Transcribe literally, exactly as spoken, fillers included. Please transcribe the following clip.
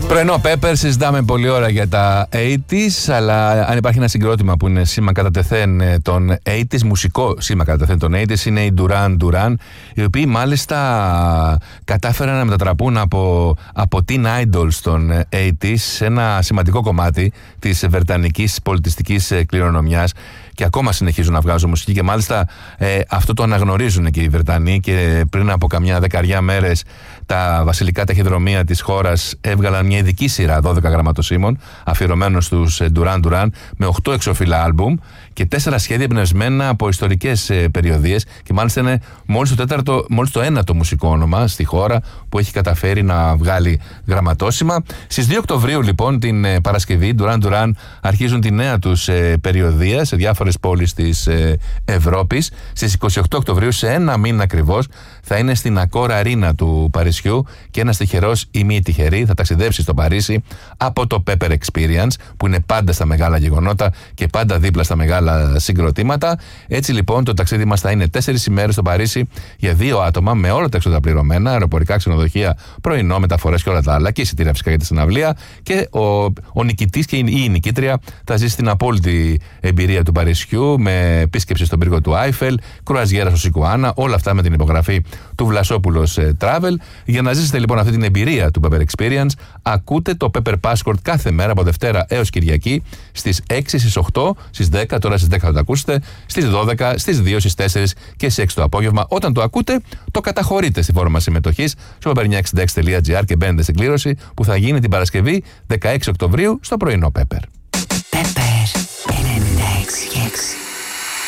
Πρωινό Pepper, συζητάμε πολλή ώρα για τα ογδόντα, αλλά αν υπάρχει ένα συγκρότημα που είναι σήμα κατά τεθέν των ογδόντα, μουσικό σήμα κατά τεθέν των ογδόντα, είναι οι Duran Duran, οι οποίοι μάλιστα κατάφεραν να μετατραπούν από, από teen idols των ογδόντα σε ένα σημαντικό κομμάτι της βρετανικής πολιτιστικής κληρονομιάς και ακόμα συνεχίζουν να βγάζουν μουσική και μάλιστα ε, αυτό το αναγνωρίζουν και οι Βρετανοί, και πριν από καμιά δεκαριά μέρες τα βασιλικά ταχυδρομεία της χώρας έβγαλαν μια ειδική σειρά δώδεκα γραμματοσύμων αφιερωμένων στους Duran Duran με οκτώ εξώφυλλα άλμπουμ και τέσσερα σχέδια εμπνευσμένα από ιστορικές ε, περιοδίες, και μάλιστα είναι μόλις το, τέταρτο, μόλις το ένατο μουσικό όνομα στη χώρα που έχει καταφέρει να βγάλει γραμματόσημα. Στις δύο Οκτωβρίου λοιπόν την ε, Παρασκευή Duran Duran αρχίζουν τη νέα τους ε, περιοδεία σε διάφορες πόλεις της ε, Ευρώπης. Στις είκοσι οκτώ Οκτωβρίου, σε ένα μήνα ακριβώς, θα είναι στην Ακόρα Αρίνα του Παρισιού και ένας τυχερός ή μη τυχερή θα ταξιδέψει στο Παρίσι από το Pepper Experience, που είναι πάντα στα μεγάλα γεγονότα και πάντα δίπλα στα μεγάλα συγκροτήματα. Έτσι λοιπόν το ταξίδι μας θα είναι τέσσερις ημέρες στο Παρίσι για δύο άτομα, με όλα τα έξοδα πληρωμένα, αεροπορικά, ξενοδοχεία, πρωινό, μεταφορές και όλα τα άλλα, και εισιτήρια φυσικά για τη συναυλία. Και ο, ο νικητής και η, η νικήτρια θα ζήσει την απόλυτη εμπειρία του Παρισιού με επίσκεψη στον πύργο του Άιφελ, κρουαζιέρα στο Σικουάνα, όλα αυτά με την υπογραφή του Βλασόπουλος Travel. Για να ζήσετε λοιπόν αυτή την εμπειρία του Pepper Experience, ακούτε το Pepper Passport κάθε μέρα από Δευτέρα έως Κυριακή στις έξι, στις οκτώ, στις δέκα, τώρα στις δέκα θα το ακούσετε, στις δώδεκα, στις δύο, στις τέσσερις και στις έξι το απόγευμα. Όταν το ακούτε, το καταχωρείτε στη φόρμα συμμετοχής στο πεπερ εννιακόσια εξήντα έξι τελεία τζι άρ και μπαίνετε στην κλήρωση που θα γίνει την Παρασκευή δεκαέξι Οκτωβρίου στο πρωινό Pepper. Pepper ενενήντα έξι έξι.